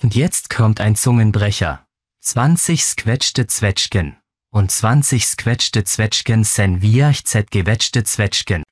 Und jetzt kommt ein Zungenbrecher. 20 squetschte Zwetschgen. Und 20 squetschte Zwetschgen sen viach gewetschte Zwetschgen.